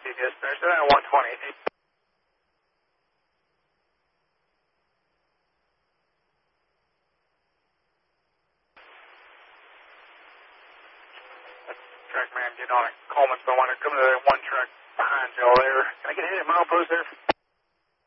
GPS, finish it at 120. Track man, get on it. Coleman's the one. Come to that one truck behind y'all there. Can I get a hit at milepost there?